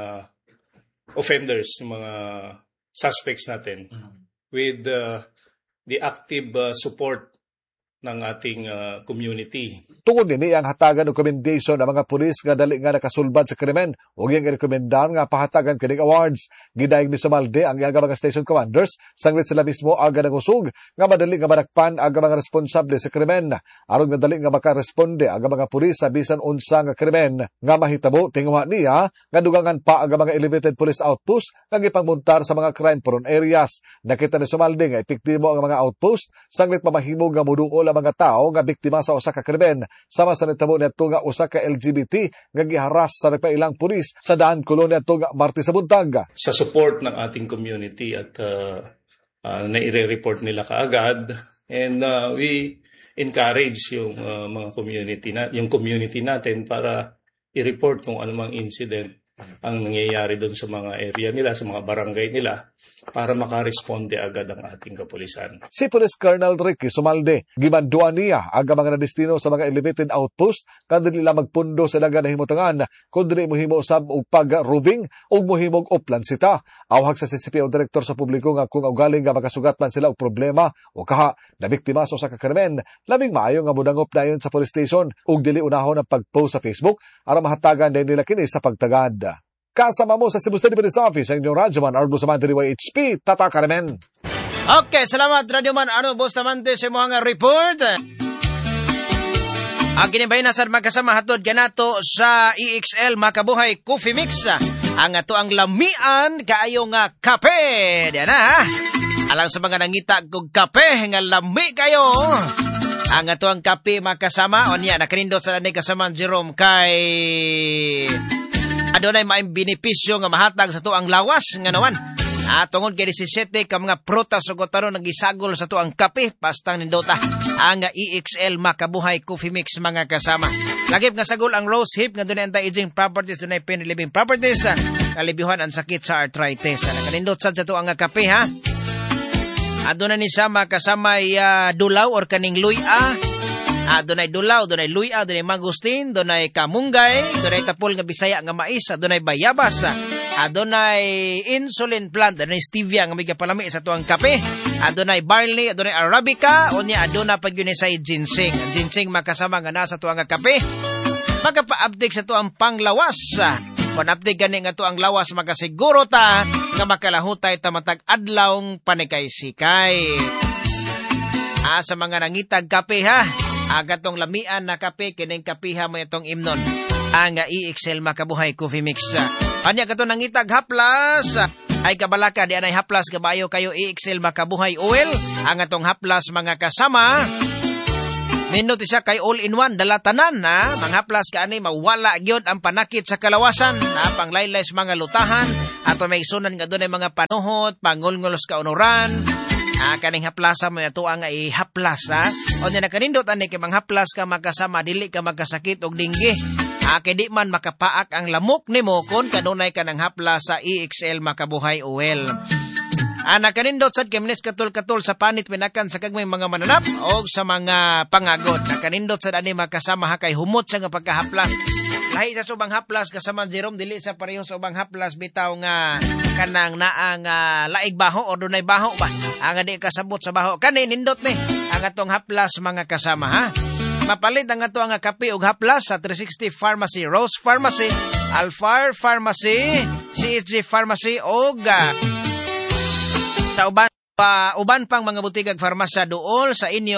offenders, mga suspects natin, with uh, the active uh, support ng ating uh, community. Tungod nini ang hatagan og commendation ng mga pulis nga dali nga nakasulbad sa krimen ug iyang rekomendar nga pahatagan kining awards. Gidayeg ni Subalde ang iyang mga station commanders sanglit sila mismo aga nangusog nga madali nga manakpan ang mga responsable sa krimen aron nga dali nga makaresponde ang mga pulis sa bisan unsa nga krimen nga mahitabo. Tinguha niya nga dugangan pa ang mga elevated police outpost nga gipangmontar sa mga crime prone areas. Nakita ni Subalde nga epektibo ang mga outpost sanglit mamahimog nga muduol ang mga tao nga biktima sa usa ka krimen. Sama sa nitabo neto nga usa ka L G B T nga giharas sa nagpailang pulis sa daan kolonya neto nga Martes sa buntag. Sa support ng ating community at uh, uh, naire-report nila kaagad, and uh, we encourage yung uh, mga community na yung community natin para i-report kung anumang incident ang nangyayari doon sa mga area nila, sa mga barangay nila, para makaresponde agad ang ating kapulisan. Si Police Colonel Ricky Subalde, gimanduan niya ang mga nadestino sa mga elevated outpost kada nila magpundo sa daga na himutangan kundi mohimo usab og pag-roving ug mohimog uplan sita. Awhag sa C C P o direktor sa publiko nga kung ugaling nga makasugat man sila og problema o kaha na biktima sa usa ka krimen, labing maayo nga mudangop dayon sa police station ug dili unahon ang pag-post sa Facebook aron mahatagan din nila kini sa pagtagad. Kasama mo sa Cebu City Police Office ang inyong Radyoman Arnold Bustamante, D Y H P Tatak R M N. Okay, salamat Radyoman Arnold Bustamante sa mga report. Ang kinibahin na sa magkasama hatod ganato sa E X L Makabuhay Coffee Mix. Ang ato ang lamian kaayo nga kape. Diyan na. Alang sa mga nangita kog kape nga lami kayo. Ang ato ang kape makasama. O niya, nakanindot sa nanay kasama Jerome kay adunay maayong benepisyo nga mahatag sa tuang lawas nga naman. At tungod kay seventeen ka mga prutas o gotaro nagisagol sa tuang kape pastang nindota ang E X L Makabuhay Coffee Mix mga kasama. Lagip nga sagol ang rose hip nga dunay anti-aging properties, dunay pain relieving properties, kalibihan ang sakit sa arthritis. Nakanindot sad sa tuang kape ha. Aduna ni siya makasama uh, dulaw or kaning luya. Ah, dunay dulaw, dunay luya, dunay mangustin, dunay kamunggay, dunay tapol nga Bisaya nga mais, dunay bayabas, ah, dunay insulin plant, dunay stevia nga may kapalami sa tuang kape, ah, dunay barley, dunay arabica, unya aduna pag yun say ginseng. Ang ginseng makasama nga nasa tuang kape. Magapa-update sa tuang panglawas. Kung update gani nga tuang lawas, makasiguro ta nga makalahutay ta matag adlawng panikay-sikay. Ah, sa mga nangitag kape ha, agatong lamian na kape, kining kapiha mo itong imnon. Ang E X L Makabuhay Coffee Mix. Anya kato nangitag haplas, ay kabalaka di anay haplas kabayo kayo E X L Makabuhay Oil. Ang atong haplas mga kasama, nindot siya kay all-in-one, dalatanan na, mga haplas ka ani, mawala gyud ang panakit sa kalawasan, na panglaylay sa mga lutahan, ato may sunan nga doon ay mga panuhot, pangulngulos ka unuran, ah, kaning haplasa mo ito ang ihaplas, ha? O niya na kanindot, ani, kay mga haplas ka magkasama, dili ka magkasakit og dinggi, ah, kay di man makapaak ang lamok ni mo, kung kanunay ka ng haplas sa E X L Makabuhay Oil. Ana kanindot sad kemnes katul-katul sa panit pinakan sa kagmay mga mananap o sa mga pangagot. Kanindot sad ani makasama ha kay humot sa nga pagkahaplas. Lahi sa subang haplas kasama Jerome dili sa pareho sa ubang haplas bitaw nga kanang naang uh, laig baho o dunay baho ba. Ang di kasabot sa baho. Kani nindot ni ang atong haplas mga kasama ha. Mapalit ang ato ang kape ug haplas sa three sixty Pharmacy, Rose Pharmacy, Alfar Pharmacy, C H G Pharmacy ug uh, sa uban pa uban pang mga butigag farmasya duol sa inyo